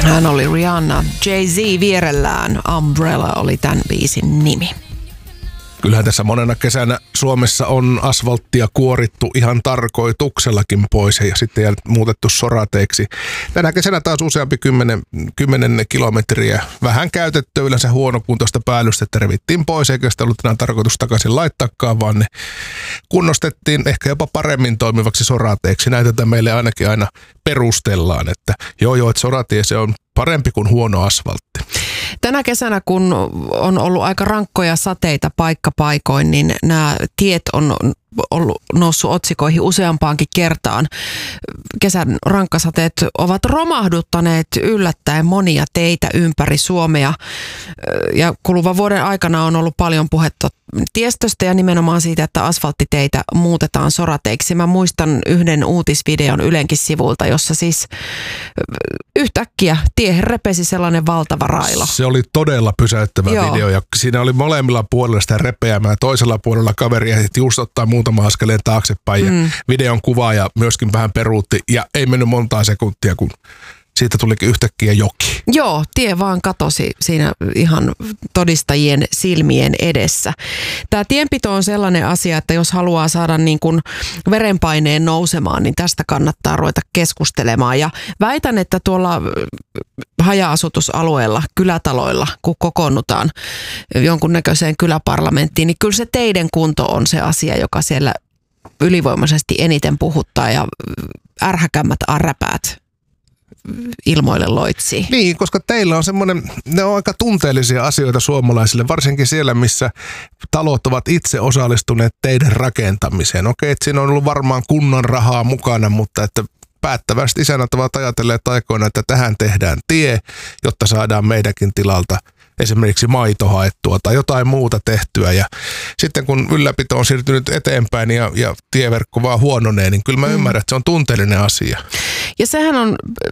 Hän oli Rihanna. Jay-Z vierellään. Umbrella oli tämän biisin nimi. Kyllähän tässä monena kesänä Suomessa on asfalttia kuorittu ihan tarkoituksellakin pois ja sitten muutettu sorateiksi. Tänä kesänä taas useampi 10 kilometriä vähän käytetty yleensä huonokuntoista päällystettä revittiin pois, eikä sitä ollut enää tarkoitus takaisin laittaakaan, vaan ne kunnostettiin ehkä jopa paremmin toimivaksi sorateiksi. Näitä meille ainakin aina perustellaan, että että soratie se on parempi kuin huono asfaltti. Tänä kesänä, kun on ollut aika rankkoja sateita paikkapaikoin, niin nämä tiet on ollut noussut otsikoihin useampaankin kertaan. Kesän rankkasateet ovat romahduttaneet yllättäen monia teitä ympäri Suomea. Ja kuluvan vuoden aikana on ollut paljon puhetta tiestöstä ja nimenomaan siitä, että asfalttiteitä muutetaan sorateiksi. Mä muistan yhden uutisvideon Ylenkin sivuilta, jossa siis yhtäkkiä tiehen repesi sellainen valtava railo. Se oli todella pysäyttävä video ja siinä oli molemmilla puolilla sitä repeämää. Toisella puolella kaveri ehti just ottaa muutama askeleen taaksepäin ja videon kuvaaja myöskin vähän peruutti ja ei mennyt montaa sekuntia, kun siitä tulikin yhtäkkiä joki. Joo, tie vaan katosi siinä ihan todistajien silmien edessä. Tämä tienpito on sellainen asia, että jos haluaa saada niin kuin verenpaineen nousemaan, niin tästä kannattaa ruveta keskustelemaan. Ja väitän, että tuolla haja-asutusalueella, kylätaloilla, kun kokoonnutaan jonkunnäköiseen kyläparlamenttiin, niin kyllä se teiden kunto on se asia, joka siellä ylivoimaisesti eniten puhuttaa ja ärhäkämmät arräpäät ilmoille loitsii. Niin, koska teillä on ne on aika tunteellisia asioita suomalaisille, varsinkin siellä, missä talot ovat itse osallistuneet teidän rakentamiseen. Okei, että siinä on ollut varmaan kunnon rahaa mukana, mutta että päättävästi isännät ovat ajatelleet aikoina, että tähän tehdään tie, jotta saadaan meidänkin tilalta esimerkiksi maito haettua tai jotain muuta tehtyä. Ja sitten kun ylläpito on siirtynyt eteenpäin ja tieverkko vaan huononee, niin kyllä mä ymmärrän, että se on tunteellinen asia. Ja sehän on,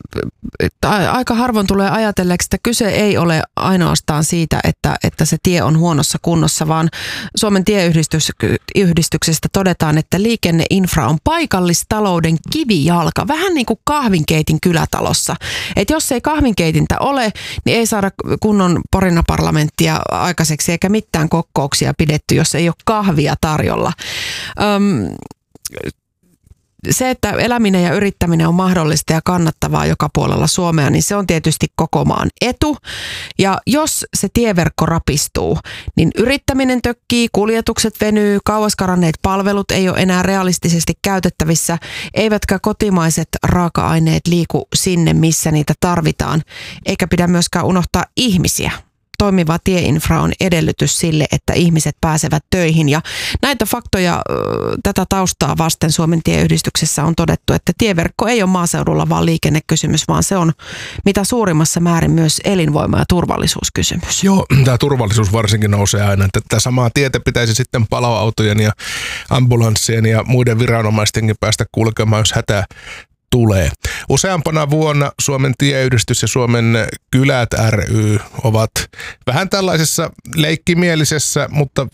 aika harvoin tulee ajatelleeksi, että kyse ei ole ainoastaan siitä, että se tie on huonossa kunnossa, vaan Suomen tieyhdistyksestä todetaan, että liikenneinfra on paikallistalouden kivijalka, vähän niin kuin kahvinkeitin kylätalossa. Että jos ei kahvinkeitintä ole, niin ei saada kunnon Porina-parlamenttia aikaiseksi eikä mitään kokouksia pidetty, jos ei ole kahvia tarjolla. Se, että eläminen ja yrittäminen on mahdollista ja kannattavaa joka puolella Suomea, niin se on tietysti koko maan etu. Ja jos se tieverkko rapistuu, niin yrittäminen tökkii, kuljetukset venyy, kauaskaranneet palvelut ei ole enää realistisesti käytettävissä, eivätkä kotimaiset raaka-aineet liiku sinne, missä niitä tarvitaan, eikä pidä myöskään unohtaa ihmisiä. Toimiva tieinfra on edellytys sille, että ihmiset pääsevät töihin. Ja näitä faktoja, tätä taustaa vasten Suomen tieyhdistyksessä on todettu, että tieverkko ei ole maaseudulla vaan liikennekysymys, vaan se on mitä suurimmassa määrin myös elinvoima- ja turvallisuuskysymys. Joo, tämä turvallisuus varsinkin nousee aina. Tätä samaa tietä pitäisi sitten paloautojen ja ambulanssien ja muiden viranomaistenkin päästä kulkemaan, jos hätä tulee. Useampana vuonna Suomen tieyhdistys ja Suomen kylät ry ovat vähän tällaisessa leikkimielisessä, mutta